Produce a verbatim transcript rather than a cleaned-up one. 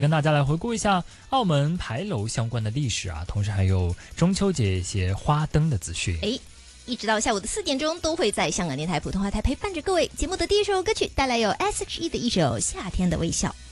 跟大家来回顾一下澳门牌楼相关的历史啊，同时还有中秋节一些花灯的资讯。 诶，一直到下午的四点钟都会在香港电台普通话台陪伴着各位。节目的第一首歌曲带来有 S H E 的一首《夏天的微笑》。